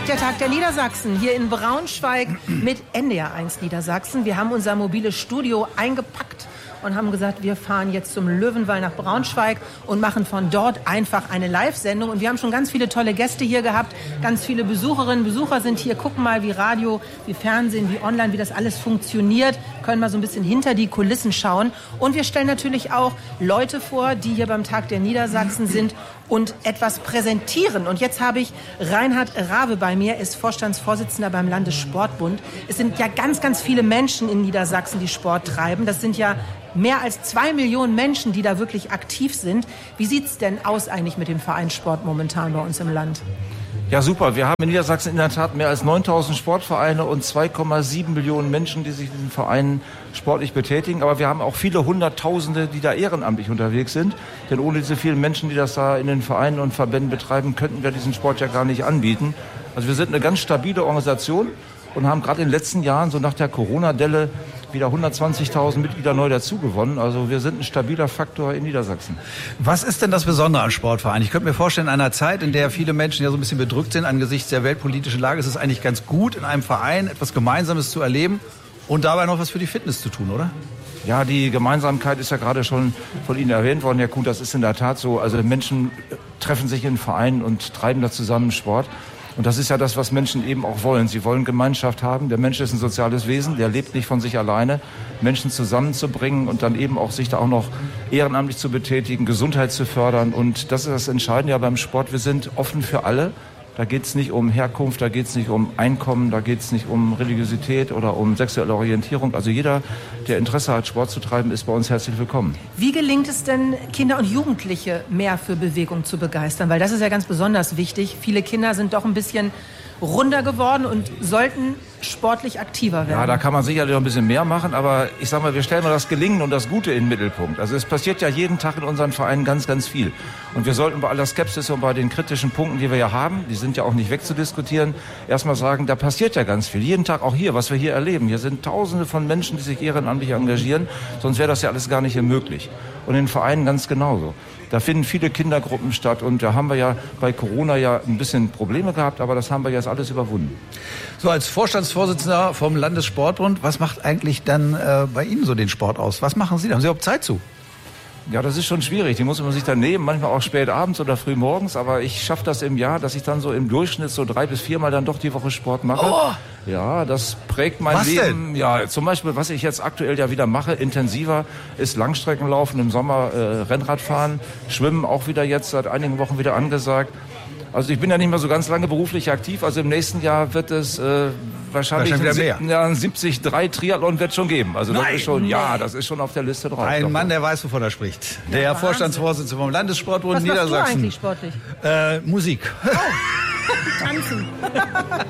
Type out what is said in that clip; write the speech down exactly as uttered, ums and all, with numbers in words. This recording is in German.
Der Tag der Niedersachsen hier in Braunschweig mit N D R eins Niedersachsen. Wir haben unser mobiles Studio eingepackt und haben gesagt, wir fahren jetzt zum Löwenwall nach Braunschweig und machen von dort einfach eine Live-Sendung. Und wir haben schon ganz viele tolle Gäste hier gehabt. Ganz viele Besucherinnen, Besucher sind hier, gucken mal, wie Radio, wie Fernsehen, wie Online, wie das alles funktioniert. Können mal so ein bisschen hinter die Kulissen schauen. Und wir stellen natürlich auch Leute vor, die hier beim Tag der Niedersachsen sind und etwas präsentieren. Und jetzt habe ich Reinhard Rawe bei mir, ist Vorstandsvorsitzender beim Landessportbund. Es sind ja ganz, ganz viele Menschen in Niedersachsen, die Sport treiben. Das sind ja mehr als zwei Millionen Menschen, die da wirklich aktiv sind. Wie sieht es denn aus eigentlich mit dem Vereinssport momentan bei uns im Land? Ja, super. Wir haben in Niedersachsen in der Tat mehr als neuntausend Sportvereine und zwei Komma sieben Millionen Menschen, die sich in diesen Vereinen sportlich betätigen. Aber wir haben auch viele Hunderttausende, die da ehrenamtlich unterwegs sind. Denn ohne diese vielen Menschen, die das da in den Vereinen und Verbänden betreiben, könnten wir diesen Sport ja gar nicht anbieten. Also wir sind eine ganz stabile Organisation und haben gerade in den letzten Jahren, so nach der Corona-Delle, wieder hundertzwanzigtausend Mitglieder neu dazugewonnen. Also wir sind ein stabiler Faktor in Niedersachsen. Was ist denn das Besondere am Sportverein? Ich könnte mir vorstellen, in einer Zeit, in der viele Menschen ja so ein bisschen bedrückt sind angesichts der weltpolitischen Lage, ist es eigentlich ganz gut, in einem Verein etwas Gemeinsames zu erleben und dabei noch was für die Fitness zu tun, oder? Ja, die Gemeinsamkeit ist ja gerade schon von Ihnen erwähnt worden. Ja gut, das ist in der Tat so. Also Menschen treffen sich in Vereinen und treiben da zusammen Sport. Und das ist ja das, was Menschen eben auch wollen. Sie wollen Gemeinschaft haben. Der Mensch ist ein soziales Wesen, der lebt nicht von sich alleine. Menschen zusammenzubringen und dann eben auch sich da auch noch ehrenamtlich zu betätigen, Gesundheit zu fördern. Und das ist das Entscheidende ja beim Sport. Wir sind offen für alle. Da geht es nicht um Herkunft, da geht es nicht um Einkommen, da geht es nicht um Religiosität oder um sexuelle Orientierung. Also jeder, der Interesse hat, Sport zu treiben, ist bei uns herzlich willkommen. Wie gelingt es denn, Kinder und Jugendliche mehr für Bewegung zu begeistern? Weil das ist ja ganz besonders wichtig. Viele Kinder sind doch ein bisschen runder geworden und sollten sportlich aktiver werden. Ja, da kann man sicherlich noch ein bisschen mehr machen, aber ich sag mal, wir stellen mal das Gelingen und das Gute in den Mittelpunkt. Also es passiert ja jeden Tag in unseren Vereinen ganz, ganz viel. Und wir sollten bei aller Skepsis und bei den kritischen Punkten, die wir ja haben, die sind ja auch nicht wegzudiskutieren, erstmal sagen, da passiert ja ganz viel. Jeden Tag auch hier, was wir hier erleben. Hier sind Tausende von Menschen, die sich ehrenamtlich engagieren, sonst wäre das ja alles gar nicht möglich. Und in den Vereinen ganz genauso. Da finden viele Kindergruppen statt und da haben wir ja bei Corona ja ein bisschen Probleme gehabt, aber das haben wir jetzt alles überwunden. So, als Vorstandsvorsitzender vom Landessportbund, was macht eigentlich dann äh, bei Ihnen so den Sport aus? Was machen Sie? Haben Sie überhaupt Zeit zu? Ja, das ist schon schwierig. Die muss man sich dann nehmen, manchmal auch spät abends oder früh morgens. Aber ich schaffe das im Jahr, dass ich dann so im Durchschnitt so drei bis viermal dann doch die Woche Sport mache. Oh. Ja, das prägt mein was Leben. Denn? Ja, zum Beispiel, was ich jetzt aktuell ja wieder mache, intensiver, ist Langstreckenlaufen, im Sommer äh, Rennradfahren, Schwimmen auch wieder jetzt seit einigen Wochen wieder angesagt. Also ich bin ja nicht mehr so ganz lange beruflich aktiv. Also im nächsten Jahr wird es äh, wahrscheinlich, wahrscheinlich wieder mehr. Ja, ein siebzig drei Triathlon wird schon geben. Also das Nein. ist schon, ja, das ist schon auf der Liste drauf. Ein doch, Mann, ja. der weiß, wovon er spricht. Der Ja, Vorstandsvorsitzende vom Landessportbund Was machst Niedersachsen. du eigentlich sportlich? Äh, Musik. Oh, tanzen.